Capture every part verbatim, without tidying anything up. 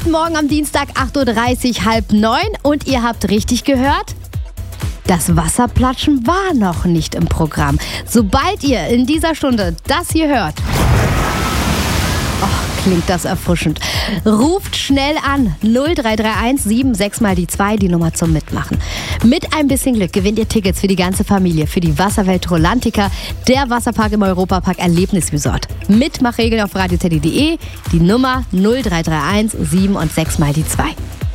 Guten Morgen am Dienstag, acht Uhr dreißig, halb neun. Und ihr habt richtig gehört? Das Wasserplatschen war noch nicht im Programm. Sobald ihr in dieser Stunde das hier hört, oh, klingt das erfrischend, ruft schnell an null drei drei eins sieben sechs mal die zwei, die Nummer zum Mitmachen. Mit ein bisschen Glück gewinnt ihr Tickets für die ganze Familie für die Wasserwelt Rolantica, der Wasserpark im Europapark Erlebnisresort. Mitmachregeln auf radio teddy punkt de, die Nummer null drei drei eins sieben und sechs mal die zwei.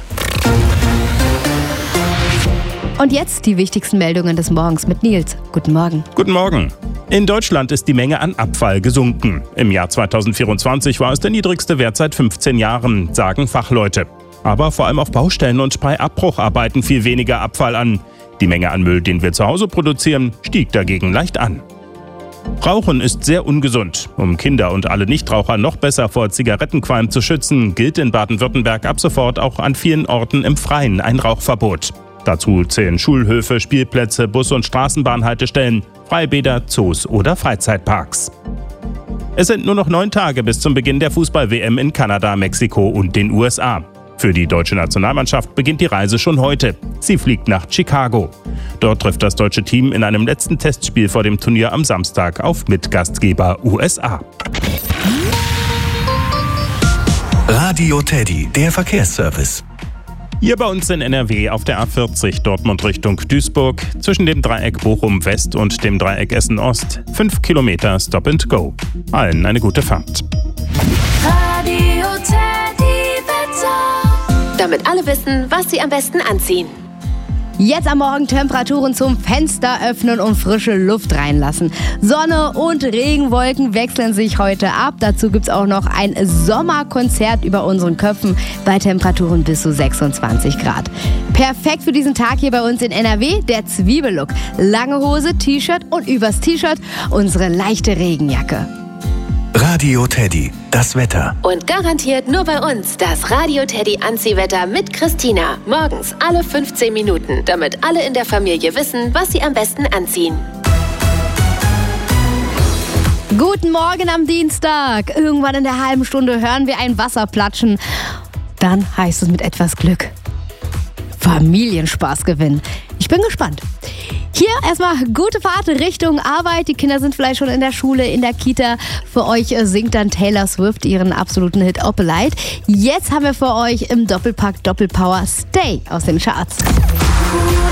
Und jetzt die wichtigsten Meldungen des Morgens mit Nils. Guten Morgen. Guten Morgen. In Deutschland ist die Menge an Abfall gesunken. Im Jahr zweitausendvierundzwanzig war es der niedrigste Wert seit fünfzehn Jahren, sagen Fachleute. Aber vor allem auf Baustellen und bei Abbrucharbeiten fiel weniger Abfall an. Die Menge an Müll, den wir zu Hause produzieren, stieg dagegen leicht an. Rauchen ist sehr ungesund. Um Kinder und alle Nichtraucher noch besser vor Zigarettenqualm zu schützen, gilt in Baden-Württemberg ab sofort auch an vielen Orten im Freien ein Rauchverbot. Dazu zählen Schulhöfe, Spielplätze, Bus- und Straßenbahnhaltestellen, Freibäder, Zoos oder Freizeitparks. Es sind nur noch neun Tage bis zum Beginn der Fußball-W M in Kanada, Mexiko und den U S A. Für die deutsche Nationalmannschaft beginnt die Reise schon heute. Sie fliegt nach Chicago. Dort trifft das deutsche Team in einem letzten Testspiel vor dem Turnier am Samstag auf Mitgastgeber U S A. Radio Teddy, der Verkehrsservice. Hier bei uns in N R W auf der A vierzig Dortmund Richtung Duisburg zwischen dem Dreieck Bochum West und dem Dreieck Essen Ost. Fünf Kilometer Stop and Go. Allen eine gute Fahrt. Radio Teddy Wetter. Damit alle wissen, was sie am besten anziehen. Jetzt am Morgen Temperaturen zum Fenster öffnen und frische Luft reinlassen. Sonne und Regenwolken wechseln sich heute ab. Dazu gibt es auch noch ein Sommerkonzert über unseren Köpfen bei Temperaturen bis zu sechsundzwanzig Grad. Perfekt für diesen Tag hier bei uns in N R W, der Zwiebellook. Lange Hose, T-Shirt und übers T-Shirt unsere leichte Regenjacke. Radio Teddy, das Wetter. Und garantiert nur bei uns das Radio Teddy Anziehwetter mit Christina. Morgens alle fünfzehn Minuten, damit alle in der Familie wissen, was sie am besten anziehen. Guten Morgen am Dienstag. Irgendwann in der halben Stunde hören wir ein Wasserplatschen. Dann heißt es mit etwas Glück Familienspaß gewinnen. Ich bin gespannt. Hier erstmal gute Fahrt Richtung Arbeit. Die Kinder sind vielleicht schon in der Schule, in der Kita. Für euch singt dann Taylor Swift ihren absoluten Hit Opalite. Jetzt haben wir für euch im Doppelpack Doppelpower Stay aus den Charts.